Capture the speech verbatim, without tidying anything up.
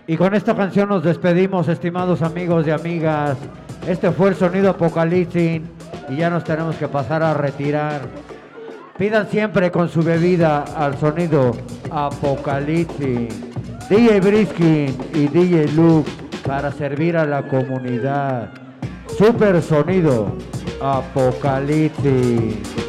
Y con esta canción nos despedimos, estimados amigos y amigas. Este fue el sonido Apocalipsis y ya nos tenemos que pasar a retirar. Pidan siempre con su bebida al sonido Apocalipsis. D J Briskin y D J Luke para servir a la comunidad. Super sonido Apocalipsis.